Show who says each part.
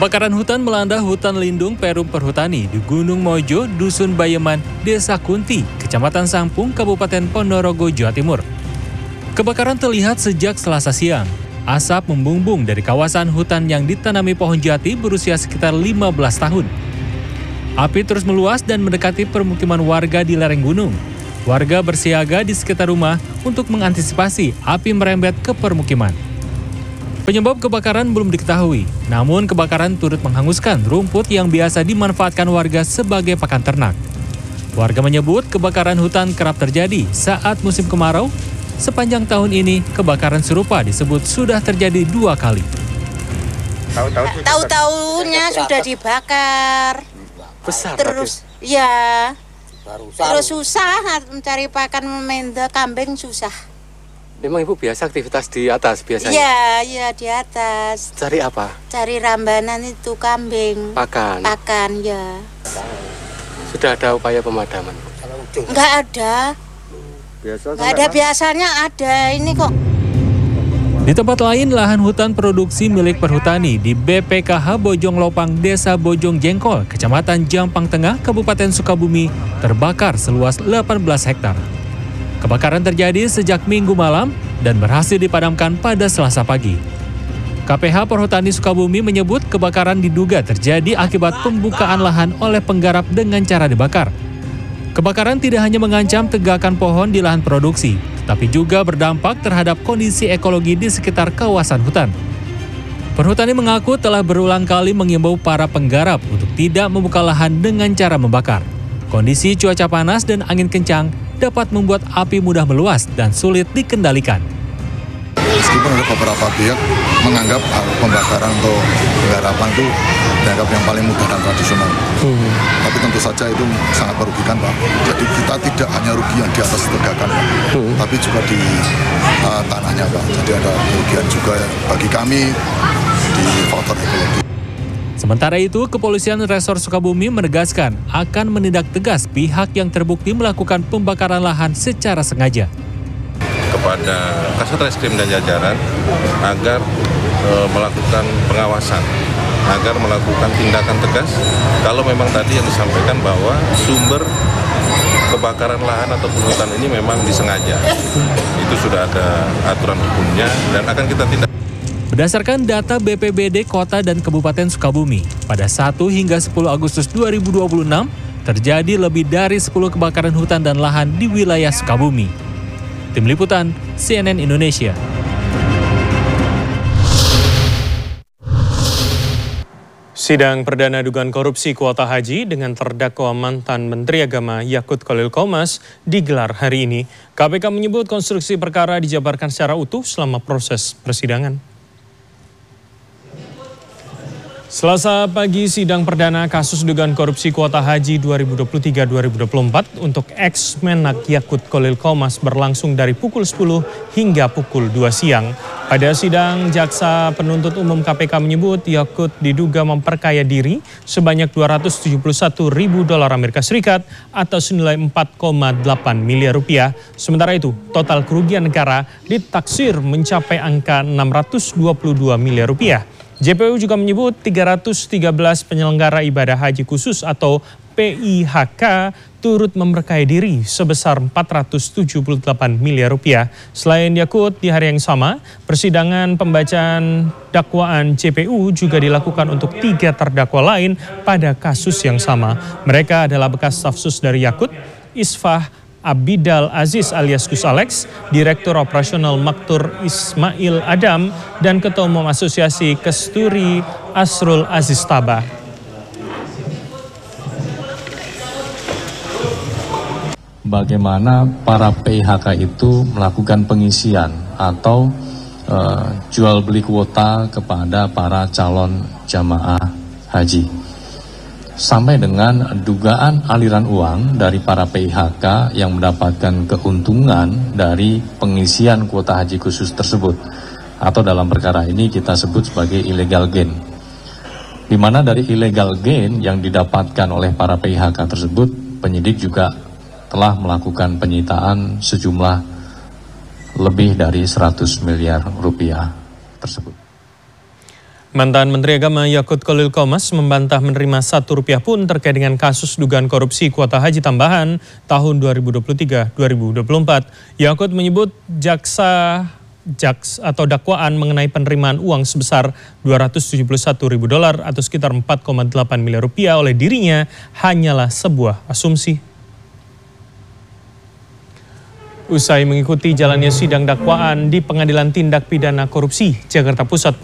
Speaker 1: Kebakaran hutan melanda hutan lindung Perum Perhutani di Gunung Mojo, Dusun Bayeman, Desa Kunti, Kecamatan Sampung, Kabupaten Ponorogo, Jawa Timur. Kebakaran terlihat sejak Selasa siang. Asap membumbung dari kawasan hutan yang ditanami pohon jati berusia sekitar 15 tahun. Api terus meluas dan mendekati permukiman warga di lereng gunung. Warga bersiaga di sekitar rumah untuk mengantisipasi api merembet ke permukiman. Penyebab kebakaran belum diketahui, namun kebakaran turut menghanguskan rumput yang biasa dimanfaatkan warga sebagai pakan ternak. Warga menyebut kebakaran hutan kerap terjadi saat musim kemarau. Sepanjang tahun ini, kebakaran serupa disebut sudah terjadi 2 kali.
Speaker 2: Tahu-tahunya sudah dibakar.
Speaker 3: Besar.
Speaker 2: Terus, ya. Terus susah mencari pakan memenda kambing susah.
Speaker 3: Memang Ibu biasa aktivitas di atas biasanya?
Speaker 2: Iya di atas.
Speaker 3: Cari apa?
Speaker 2: Cari rambanan itu kambing.
Speaker 3: Pakan?
Speaker 2: Pakan, ya.
Speaker 3: Sudah ada upaya pemadaman?
Speaker 2: Enggak ada. Enggak ada, biasanya ada. Ini kok.
Speaker 1: Di tempat lain, lahan hutan produksi milik perhutani di BPKH Bojong Lopang, Desa Bojong Jengkol, Kecamatan Jampang Tengah, Kabupaten Sukabumi, terbakar seluas 18 hektar. Kebakaran terjadi sejak Minggu malam dan berhasil dipadamkan pada Selasa pagi. KPH Perhutani Sukabumi menyebut kebakaran diduga terjadi akibat pembukaan lahan oleh penggarap dengan cara dibakar. Kebakaran tidak hanya mengancam tegakan pohon di lahan produksi, tapi juga berdampak terhadap kondisi ekologi di sekitar kawasan hutan. Perhutani mengaku telah berulang kali mengimbau para penggarap untuk tidak membuka lahan dengan cara membakar. Kondisi cuaca panas dan angin kencang dapat membuat api mudah meluas dan sulit dikendalikan.
Speaker 4: Meskipun ada beberapa pihak menganggap pembakaran atau penggarapan itu dianggap yang paling mudah dan tradisional. Tapi tentu saja itu sangat merugikan, Pak. Jadi kita tidak hanya rugi yang di atas tegakan, Pak, tapi juga di tanahnya, Pak. Jadi ada kerugian juga bagi kami di faktor ekologi.
Speaker 1: Sementara itu, Kepolisian Resor Sukabumi menegaskan akan menindak tegas pihak yang terbukti melakukan pembakaran lahan secara sengaja.
Speaker 5: Kepada Kasat Reskrim dan jajaran agar melakukan pengawasan, agar melakukan tindakan tegas kalau memang tadi yang disampaikan bahwa sumber kebakaran lahan ataupun hutan ini memang disengaja. Itu sudah ada aturan hukumnya dan akan kita tindak.
Speaker 1: Berdasarkan data BPBD Kota dan Kabupaten Sukabumi, pada 1 hingga 10 Agustus 2026, terjadi lebih dari 10 kebakaran hutan dan lahan di wilayah Sukabumi. Tim Liputan, CNN Indonesia.
Speaker 6: Sidang perdana dugaan korupsi kuota haji dengan terdakwa mantan Menteri Agama Yakut Khalil Qomas digelar hari ini. KPK menyebut konstruksi perkara dijabarkan secara utuh selama proses persidangan. Selasa pagi, sidang perdana kasus dugaan korupsi kuota haji 2023-2024 untuk ex-Menak Yakut Khalil Qomas berlangsung dari pukul 10 hingga pukul 2 siang. Pada sidang, Jaksa Penuntut Umum KPK menyebut Yakut diduga memperkaya diri sebanyak $271.000 Amerika Serikat atau senilai 4,8 miliar rupiah. Sementara itu, total kerugian negara ditaksir mencapai angka 622 miliar rupiah. JPU juga menyebut 313 penyelenggara ibadah haji khusus atau PIHK turut memperkaya diri sebesar 478 miliar rupiah. Selain Yakut, di hari yang sama, persidangan pembacaan dakwaan JPU juga dilakukan untuk 3 terdakwa lain pada kasus yang sama. Mereka adalah bekas stafsus dari Yakut, Isfah Abidal Aziz alias Gus Alex, Direktur Operasional Maktur Ismail Adam, dan Ketua Umum Asosiasi Kesturi Asrul Aziz Tabah.
Speaker 7: Bagaimana para PIHK itu melakukan pengisian atau jual beli kuota kepada para calon jamaah haji. Sampai dengan dugaan aliran uang dari para PIHK yang mendapatkan keuntungan dari pengisian kuota haji khusus tersebut. Atau dalam perkara ini kita sebut sebagai illegal gain. Di mana dari illegal gain yang didapatkan oleh para PIHK tersebut, penyidik juga telah melakukan penyitaan sejumlah lebih dari 100 miliar rupiah tersebut.
Speaker 6: Mantan Menteri Agama Yakut Khalil Qomas membantah menerima Rp1 pun terkait dengan kasus dugaan korupsi kuota haji tambahan tahun 2023-2024. Yakut menyebut jaksa atau dakwaan mengenai penerimaan uang sebesar $271.000 atau sekitar 4,8 miliar rupiah oleh dirinya hanyalah sebuah asumsi. Usai mengikuti jalannya sidang dakwaan di Pengadilan Tindak Pidana Korupsi Jakarta Pusat